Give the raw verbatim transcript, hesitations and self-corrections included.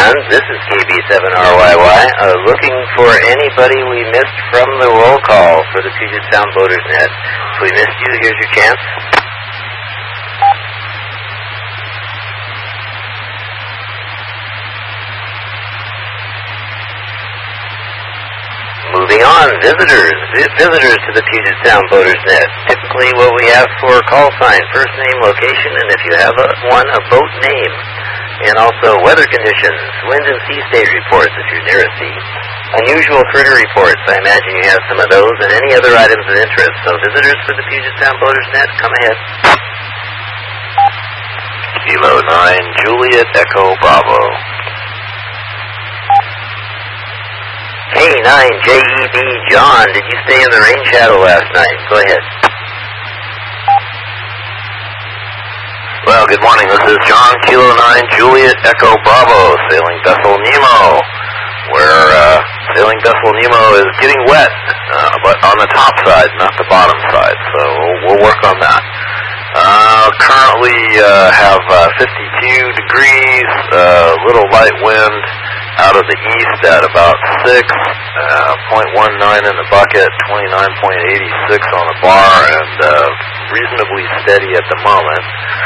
on. This is K B seven R Y Y, uh, looking for anybody we missed from the roll call for the Puget Sound Boaters Net. If we missed you, here's your chance. Moving on, visitors. Vi- visitors to the Puget Sound Boaters Net. Typically what we ask for, call sign, first name, location, and if you have a, one, a boat name. And also weather conditions, wind and sea state reports if you're near a sea. Unusual critter reports, I imagine you have some of those, and any other items of interest. So visitors for the Puget Sound Boaters Net, come ahead. Kilo nine, Juliet Echo Bravo. K nine, J E B, John, did you stay in the rain shadow last night? Go ahead. Well, good morning. This is John, Kilo nine, Juliet Echo Bravo, sailing vessel Nemo, where uh, sailing vessel Nemo is getting wet, uh, but on the top side, not the bottom side, so we'll, we'll work on that. Uh, currently uh, have uh, fifty-two degrees, uh, little light wind out of the east at about six, uh, point one nine in the bucket, twenty-nine point eight six on the bar, and uh, reasonably steady at the moment.